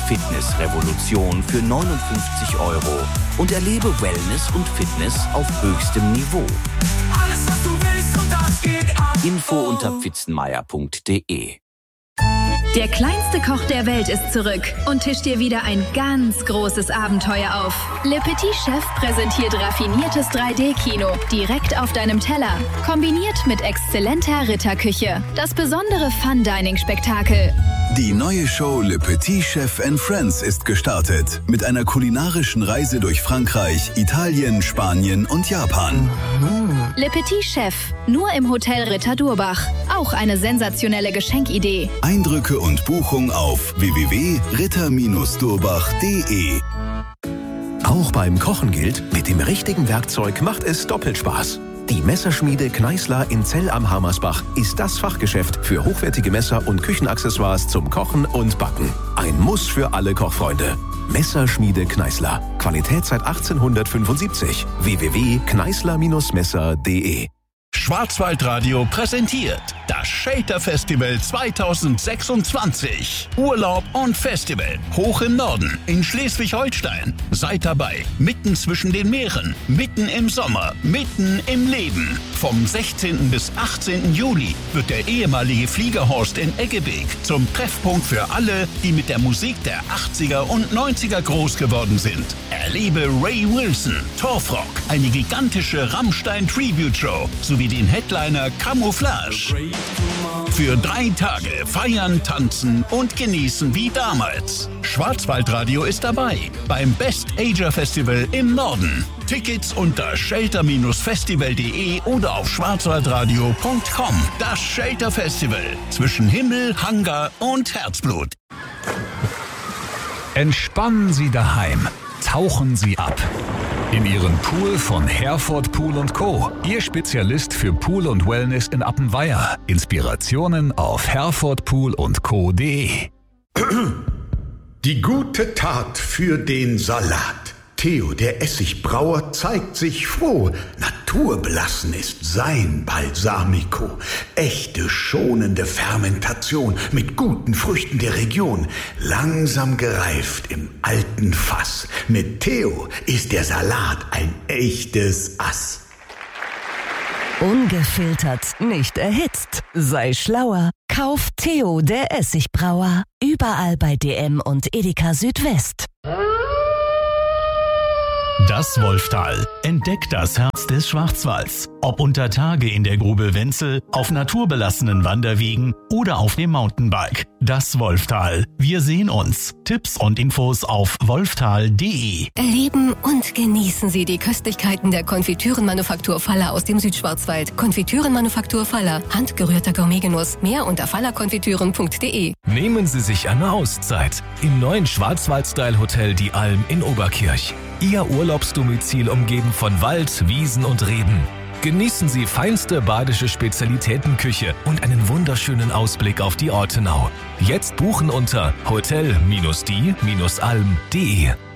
Fitnessrevolution für 59 € und erlebe Wellness und Fitness auf höchstem Niveau. Alles, was du willst und das geht ab. Info unter pfitzenmeier.de. Der kleinste Koch der Welt ist zurück und tischt dir wieder ein ganz großes Abenteuer auf. Le Petit Chef präsentiert raffiniertes 3D-Kino direkt auf deinem Teller, kombiniert mit exzellenter Ritterküche. Das besondere Fun-Dining-Spektakel. Die neue Show Le Petit Chef and Friends ist gestartet mit einer kulinarischen Reise durch Frankreich, Italien, Spanien und Japan. Le Petit Chef, nur im Hotel Ritter Durbach. Auch eine sensationelle Geschenkidee. Eindrücke und Buchung auf www.ritter-durbach.de. Auch beim Kochen gilt, mit dem richtigen Werkzeug macht es doppelt Spaß. Die Messerschmiede Kneißler in Zell am Hamersbach ist das Fachgeschäft für hochwertige Messer und Küchenaccessoires zum Kochen und Backen. Ein Muss für alle Kochfreunde. Messerschmiede Kneißler. Qualität seit 1875. www.kneißler-messer.de. Schwarzwaldradio präsentiert das Shelter Festival 2026. Urlaub und Festival hoch im Norden in Schleswig-Holstein. Seid dabei, mitten zwischen den Meeren, mitten im Sommer, mitten im Leben. Vom 16. bis 18. Juli wird der ehemalige Fliegerhorst in Eggebeek zum Treffpunkt für alle, die mit der Musik der 80er und 90er groß geworden sind. Erlebe Ray Wilson, Torfrock, eine gigantische Rammstein-Tribute-Show sowie den Headliner Camouflage. Für 3 Tage feiern, tanzen und genießen wie damals. Schwarzwaldradio ist dabei beim Best Ager Festival im Norden. Tickets unter shelter-festival.de oder auf schwarzwaldradio.com. Das Shelter Festival zwischen Himmel, Hangar und Herzblut. Entspannen Sie daheim. Tauchen Sie ab. In Ihren Pool von Herford Pool & Co. Ihr Spezialist für Pool und Wellness in Appenweier. Inspirationen auf herfordpool&co.de. Die gute Tat für den Salat. Theo, der Essigbrauer, zeigt sich froh. Naturbelassen ist sein Balsamico. Echte, schonende Fermentation mit guten Früchten der Region. Langsam gereift im alten Fass. Mit Theo ist der Salat ein echtes Ass. Ungefiltert, nicht erhitzt. Sei schlauer. Kauf Theo, der Essigbrauer. Überall bei DM und Edeka Südwest. Das Wolftal. Entdeckt das Herz des Schwarzwalds. Ob unter Tage in der Grube Wenzel, auf naturbelassenen Wanderwegen oder auf dem Mountainbike. Das Wolftal. Wir sehen uns. Tipps und Infos auf wolftal.de. Erleben und genießen Sie die Köstlichkeiten der Konfitürenmanufaktur Faller aus dem Südschwarzwald. Konfitürenmanufaktur Faller. Handgerührter Gourmetgenuss. Mehr unter fallerkonfitüren.de. Nehmen Sie sich eine Auszeit im neuen Schwarzwald-Style-Hotel Die Alm in Oberkirch. Ihr Urlaubsdomizil umgeben von Wald, Wiesen und Reben. Genießen Sie feinste badische Spezialitätenküche und einen wunderschönen Ausblick auf die Ortenau. Jetzt buchen unter hotel-die-alm.de.